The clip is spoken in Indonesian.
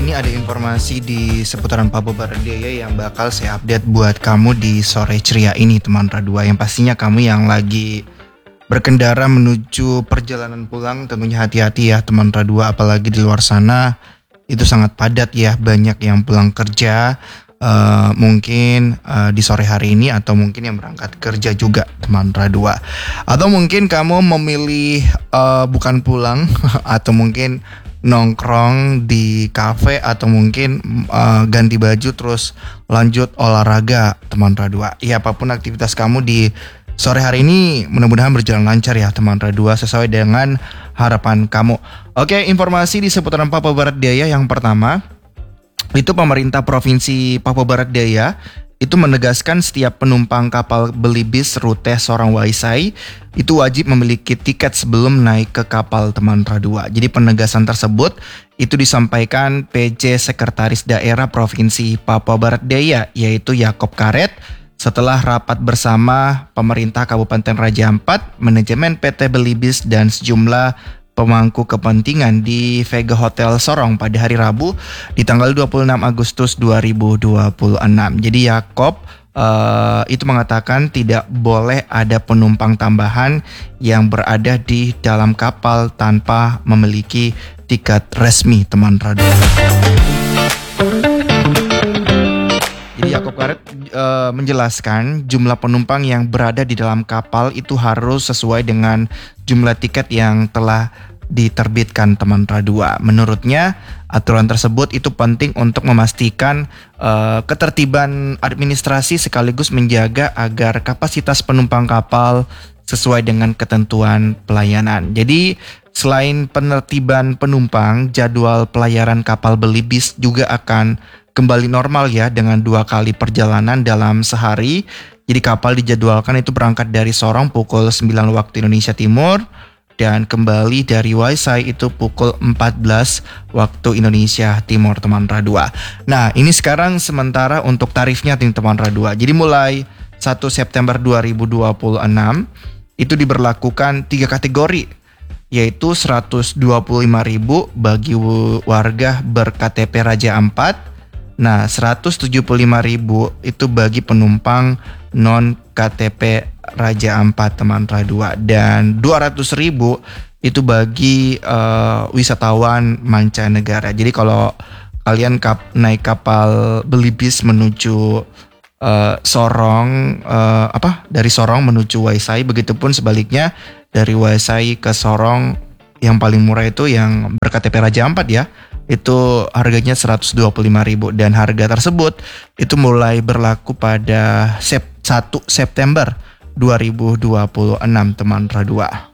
ini ada informasi di seputaran Papua Barat Daya yang bakal saya update buat kamu di sore ceria ini teman Radua. Yang pastinya kamu yang lagi berkendara menuju perjalanan pulang tentunya hati-hati ya teman Radua, apalagi di luar sana itu sangat padat ya, banyak yang pulang kerja mungkin di sore hari ini, atau mungkin yang berangkat kerja juga teman Radua. Atau mungkin kamu memilih bukan pulang atau mungkin nongkrong di kafe, atau mungkin ganti baju terus lanjut olahraga teman Radua. Ya, apapun aktivitas kamu di sore hari ini mudah-mudahan berjalan lancar ya teman Radua, sesuai dengan harapan kamu. Oke, informasi di seputaran Papua Barat Daya yang pertama itu pemerintah Provinsi Papua Barat Daya itu menegaskan setiap penumpang kapal belibis rute Sorong Waisai itu wajib memiliki tiket sebelum naik ke kapal teman Radua. Jadi penegasan tersebut itu disampaikan PJ Sekretaris Daerah Provinsi Papua Barat Daya yaitu Yakob Karet setelah rapat bersama pemerintah Kabupaten Raja Ampat, manajemen PT Belibis dan sejumlah pemangku kepentingan di Vega Hotel Sorong pada hari Rabu di tanggal 26 Agustus 2026. Jadi Yakob itu mengatakan tidak boleh ada penumpang tambahan yang berada di dalam kapal tanpa memiliki tiket resmi teman Radua. Jadi Yakob Karet menjelaskan jumlah penumpang yang berada di dalam kapal itu harus sesuai dengan jumlah tiket yang telah diterbitkan teman Radua. Menurutnya aturan tersebut itu penting untuk memastikan ketertiban administrasi sekaligus menjaga agar kapasitas penumpang kapal sesuai dengan ketentuan pelayanan. Jadi selain penertiban penumpang, jadwal pelayaran kapal belibis juga akan kembali normal ya, dengan 2 kali perjalanan dalam sehari. Jadi kapal dijadwalkan itu berangkat dari Sorong pukul 9 waktu Indonesia Timur dan kembali dari Waisai itu pukul 14 waktu Indonesia Timur teman Radua. Nah, ini sekarang sementara untuk tarifnya teman Radua. Jadi mulai 1 September 2026 itu diberlakukan 3 kategori, yaitu 125.000 bagi warga ber-KTP Raja Ampat. Nah, 175.000 itu bagi penumpang non KTP Raja Ampat teman Radua, dan 200.000 itu bagi wisatawan mancanegara. Jadi kalau kalian naik kapal belibis menuju Sorong, dari Sorong menuju Waisai, begitupun sebaliknya dari Waisai ke Sorong, yang paling murah itu yang ber-KTP Raja Ampat ya, itu harganya 125.000, dan harga tersebut itu mulai berlaku pada 1 September 2026 teman Radua.